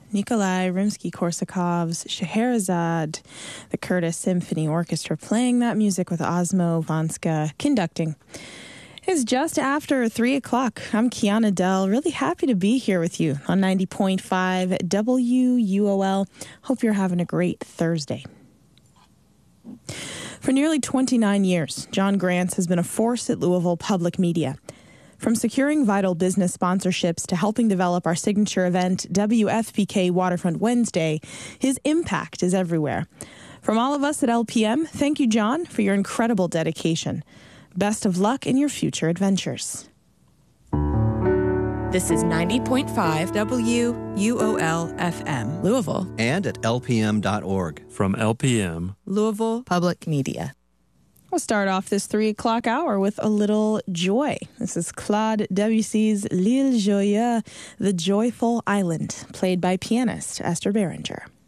Nikolai Rimsky-Korsakov's Scheherazade, the Curtis Symphony Orchestra playing that music with Osmo Vanska conducting. It's just after 3 o'clock. I'm Kiana Dell, really happy to be here with you on 90.5 WUOL. Hope you're having a great Thursday. For nearly 29 years, John Grants has been a force at Louisville Public Media. From securing vital business sponsorships to helping develop our signature event, WFPK Waterfront Wednesday, his impact is everywhere. From all of us at LPM, thank you, John, for your incredible dedication. Best of luck in your future adventures. This is 90.5 WUOL FM, Louisville. And at lpm.org. From LPM, Louisville Public Media. We'll start off this 3 o'clock hour with a little joy. This is Claude Debussy's L'Île Joyeuse, The Joyful Island, played by pianist Esther Behringer.